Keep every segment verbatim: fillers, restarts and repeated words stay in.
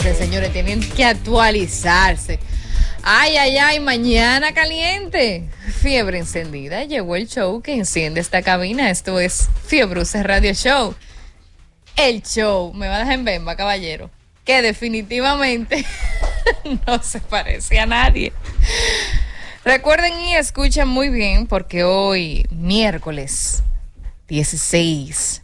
actualizarse, señores, tienen que actualizarse. Ay, ay, ay, mañana caliente. Fiebre encendida. Llegó el show que enciende esta cabina. Esto es Fiebruces Radio Show. El show. Me va a dejar en bemba, caballero. Que definitivamente no se parece a nadie. Recuerden y escuchen muy bien porque hoy, miércoles dieciséis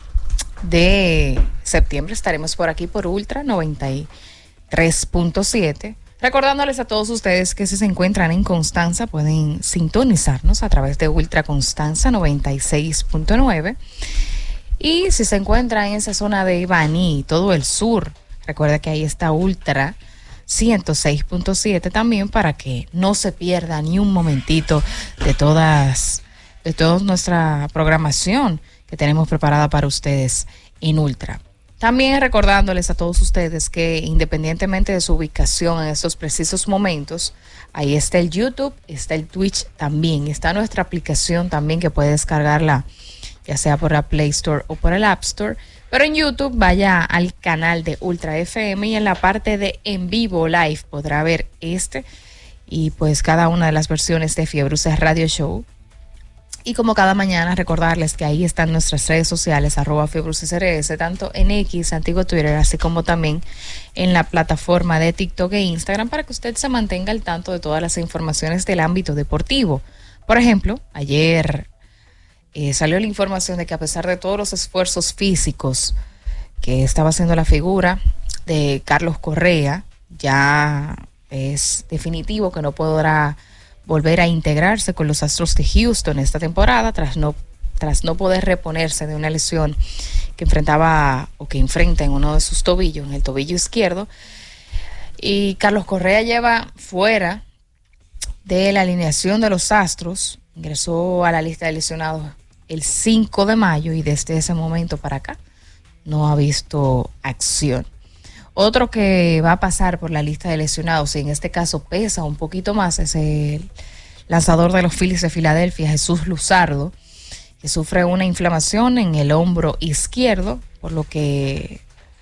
de septiembre, estaremos por aquí por Ultra noventa y tres punto siete. Recordándoles a todos ustedes que si se encuentran en Constanza pueden sintonizarnos a través de Ultra Constanza noventa y seis punto nueve. Y si se encuentran en esa zona de Ibaní y todo el sur, recuerda que ahí está Ultra ciento seis punto siete también, para que no se pierda ni un momentito de todas, de toda nuestra programación que tenemos preparada para ustedes en Ultra. También recordándoles a todos ustedes que independientemente de su ubicación en estos precisos momentos, ahí está el YouTube, está el Twitch también, está nuestra aplicación también que puede descargarla ya sea por la Play Store o por el App Store. Pero en YouTube vaya al canal de Ultra F M y en la parte de en vivo live podrá ver este y pues cada una de las versiones de Fiebruces Radio Show. Y como cada mañana, recordarles que ahí están nuestras redes sociales, arroba FiebrucesRS, tanto en X, antiguo Twitter, así como también en la plataforma de TikTok e Instagram, para que usted se mantenga al tanto de todas las informaciones del ámbito deportivo. Por ejemplo, ayer eh, salió la información de que a pesar de todos los esfuerzos físicos que estaba haciendo la figura de Carlos Correa, ya es definitivo que no podrá volver a integrarse con los Astros de Houston esta temporada tras no, tras no poder reponerse de una lesión que enfrentaba o que enfrenta en uno de sus tobillos, en el tobillo izquierdo. Y Carlos Correa lleva fuera de la alineación de los Astros, ingresó a la lista de lesionados el cinco de mayo y desde ese momento para acá no ha visto acción. Otro que va a pasar por la lista de lesionados y en este caso pesa un poquito más es el lanzador de los Phillies de Filadelfia, Jesús Luzardo, que sufre una inflamación en el hombro izquierdo, por lo que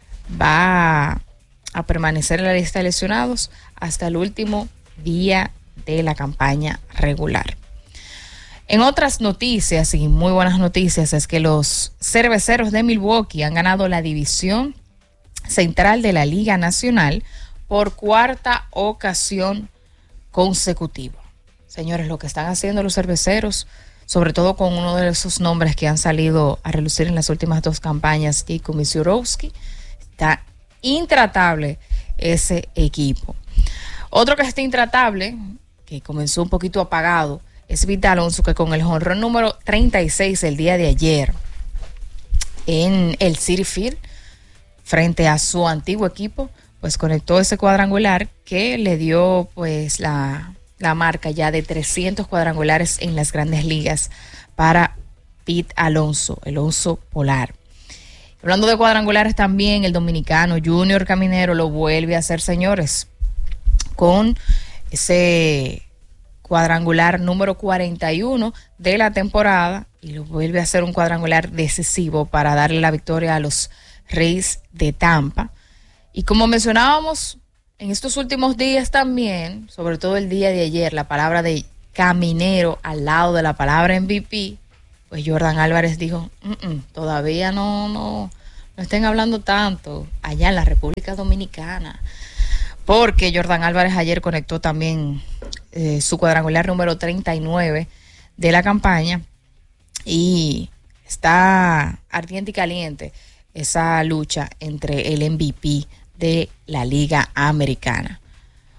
va a permanecer en la lista de lesionados hasta el último día de la campaña regular. En otras noticias y muy buenas noticias es que los Cerveceros de Milwaukee han ganado la división central de la Liga Nacional por cuarta ocasión consecutiva. Señores, lo que están haciendo los cerveceros, sobre todo con uno de esos nombres que han salido a relucir en las últimas dos campañas, Jacob Misiorowski, está intratable ese equipo. Otro que está intratable, que comenzó un poquito apagado, es Pete Alonso, que con el jonrón número treinta y seis el día de ayer en el Citi Field, frente a su antiguo equipo, pues conectó ese cuadrangular que le dio pues la, la marca ya de trescientos cuadrangulares en las grandes ligas para Pete Alonso, el oso polar. Hablando de cuadrangulares también, el dominicano Junior Caminero lo vuelve a hacer, señores, con ese cuadrangular número cuarenta y uno de la temporada y lo vuelve a hacer un cuadrangular decisivo para darle la victoria a los Reyes de Tampa. Y como mencionábamos en estos últimos días también, sobre todo el día de ayer, la palabra de Caminero al lado de la palabra M V P, pues Jordan Álvarez dijo, mm-mm, todavía no, no, no estén hablando tanto allá en la República Dominicana, porque Jordan Álvarez ayer conectó también eh, su cuadrangular número treinta y nueve de la campaña y está ardiente y caliente esa lucha entre el M V P de la Liga Americana.